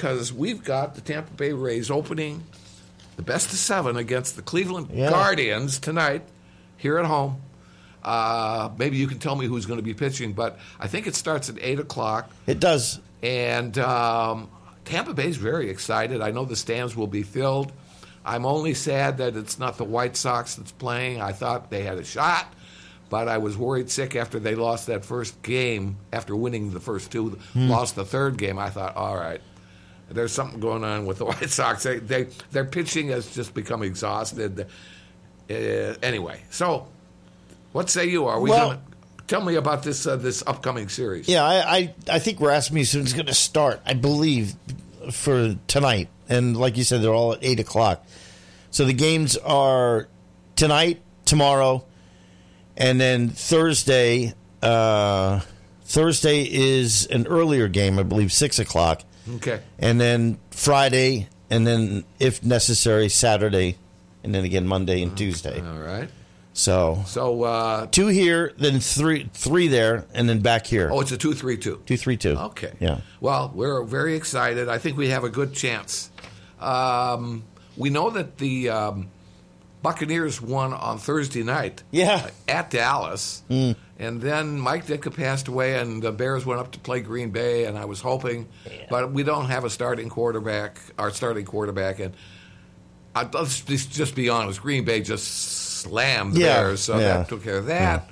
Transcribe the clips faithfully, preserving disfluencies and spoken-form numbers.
because we've got the Tampa Bay Rays opening the best of seven against the Cleveland Yeah. Guardians tonight here at home. Uh, maybe you can tell me who's going to be pitching, but I think it starts at eight o'clock. It does. And um, Tampa Bay's very excited. I know the stands will be filled. I'm only sad that it's not the White Sox that's playing. I thought they had a shot, but I was worried sick after they lost that first game. After winning the first two, Hmm. lost the third game. I thought, all right, there's something going on with the White Sox. They, they their pitching has just become exhausted. Uh, anyway, so what say you? Are we Well- going to tell me about this uh, this upcoming series? Yeah, I, I, I think Rasmussen's going to start, I believe, for tonight. And like you said, they're all at eight o'clock. So the games are tonight, tomorrow, and then Thursday. Uh, Thursday is an earlier game, I believe, six o'clock. Okay. And then Friday, and then, if necessary, Saturday, and then again Monday and Tuesday. All right. So So, uh, two here, then three three there, and then back here. oh, it's a two three two. Two, three, two. Okay. Yeah. Well, we're very excited. I think we have a good chance. Um, we know that the um, Buccaneers won on Thursday night Yeah. at Dallas. Mm. And then Mike Ditka passed away, and the Bears went up to play Green Bay, and I was hoping. But we don't have a starting quarterback, our starting quarterback. And I, let's just just be honest, Green Bay just slammed the Yeah, Bears, so yeah. that took care of that.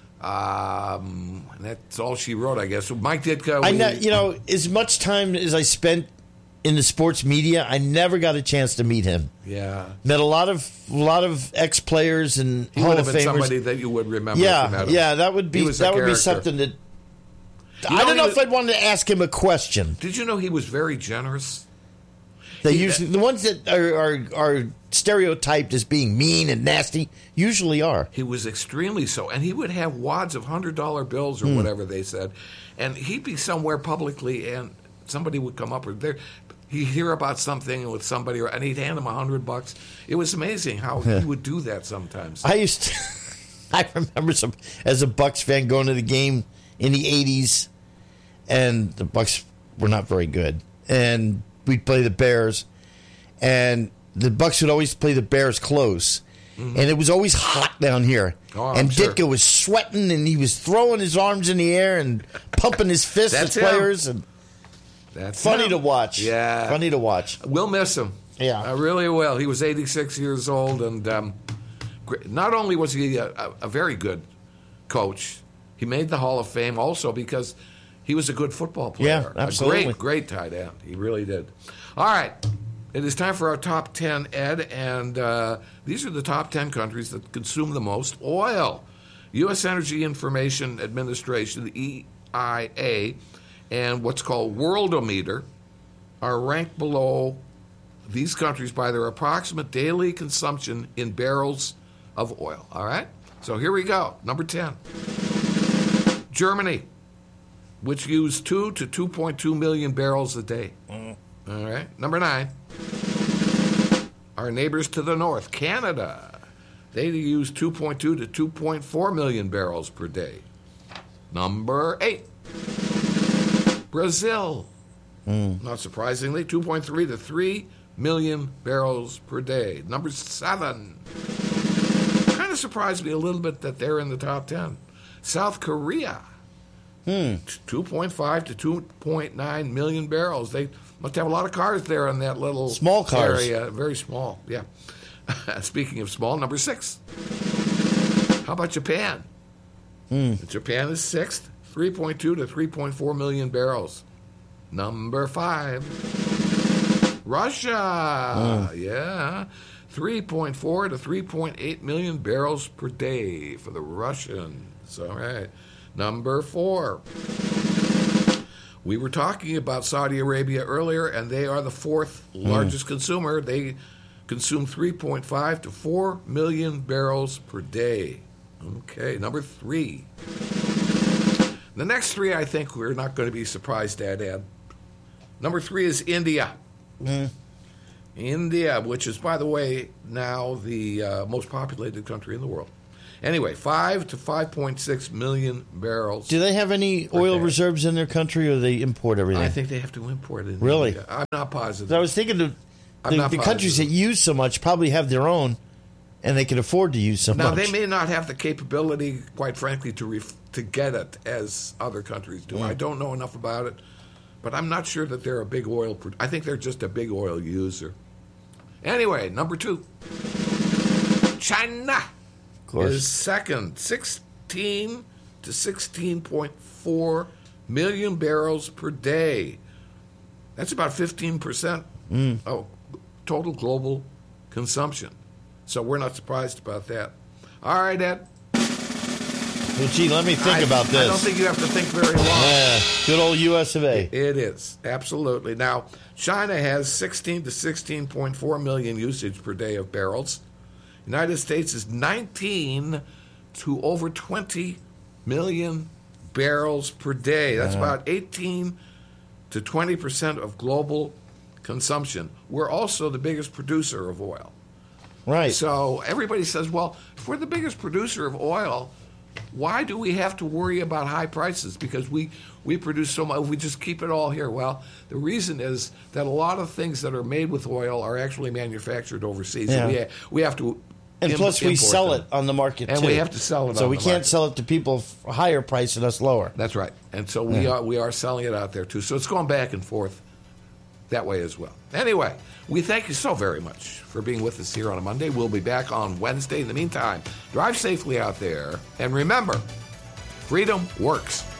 Um, and that's all she wrote, I guess. So Mike Ditka. I we- know, you know, as much time as I spent in the sports media, I never got a chance to meet him. Yeah. Met a lot of a lot of ex players and He Hall would of have been Famers. somebody that you would remember. if you yeah, met him. yeah, that would be He was a that would be character. something that. You I know, don't he know was- if I'd want to ask him a question. Did you know he was very generous? They He- usually the ones that are, are are stereotyped as being mean and nasty usually are. He was extremely so. And he would have wads of one hundred dollar bills or Hmm. whatever they said. And he'd be somewhere publicly, and somebody would come up or there. He'd hear about something with somebody, and he'd hand him a hundred bucks. It was amazing how he would do that sometimes. I used to, I remember some as a Bucks fan going to the game in the eighties, and the Bucks were not very good, and we'd play the Bears, and the Bucks would always play the Bears close, and it was always hot down here, Oh, I'm and sure. Ditka was sweating, and he was throwing his arms in the air and pumping his fists That's at him. players, and That's funny him. to watch. Yeah. Funny to watch. We'll miss him. Yeah. I really will. He was eighty-six years old, and um, gr- not only was he a, a, a very good coach, he made the Hall of Fame also because he was a good football player. Yeah, absolutely. A great, great tight end. He really did. All right. It is time for our top ten, Ed, and uh, these are the top ten countries that consume the most oil. U S Energy Information Administration, the E I A, and what's called Worldometer are ranked below these countries by their approximate daily consumption in barrels of oil. All right? So here we go. Number ten. Germany, which used two to two point two million barrels a day. All right? Number nine. Our neighbors to the north, Canada. They use two point two to two point four million barrels per day. Number eight. Brazil. Not surprisingly, two point three to three million barrels per day. Number seven. Kind of surprised me a little bit that they're in the top ten. South Korea. two point five to two point nine million barrels. They must have a lot of cars there in that little Small cars. area. Very small, yeah. Speaking of small, number six. How about Japan? Japan is sixth, three point two to three point four million barrels. Number five. Russia. Yeah. three point four to three point eight million barrels per day for the Russians. All right. Number four. We were talking about Saudi Arabia earlier, and they are the fourth largest consumer. They consume three point five to four million barrels per day. Okay, number three. The next three, I think we're not going to be surprised at, Ed. Number three is India. India, which is, by the way, now the uh, most populated country in the world. Anyway, five to five point six million barrels. Do they have any oil day. reserves in their country, or they import everything? I think they have to import it. In Really? India. I'm not positive. I was thinking the, I'm the, not the countries that positive. use so much probably have their own, and they can afford to use so Now, much. they may not have the capability, quite frankly, to ref- to get it as other countries do. Mm. I don't know enough about it, but I'm not sure that they're a big oil. Pro- I think they're just a big oil user. Anyway, number two, China of course. is second, sixteen to sixteen point four million barrels per day. That's about fifteen percent Mm. of total global consumption. So we're not surprised about that. All right, Ed. Well, gee, let me think I, about this. I don't think you have to think very long. Yeah, good old U S of A. It is, absolutely. Now, China has sixteen to sixteen point four million usage per day of barrels. United States is nineteen to over twenty million barrels per day. That's Uh-huh. about eighteen to twenty percent of global consumption. We're also the biggest producer of oil. Right. So everybody says, well, if we're the biggest producer of oil, why do we have to worry about high prices? Because we, we produce so much, we just keep it all here. Well, the reason is that a lot of things that are made with oil are actually manufactured overseas. Yeah. And we, we have to and im- plus, we import sell them. it on the market, And too. we have to sell it So on we the can't market. sell it to people for a higher price and us lower. That's right. And so we Yeah. are we are selling it out there, too. So it's going back and forth that way as well. Anyway, we thank you so very much for being with us here on a Monday. We'll be back on Wednesday. In the meantime, drive safely out there. And remember, freedom works.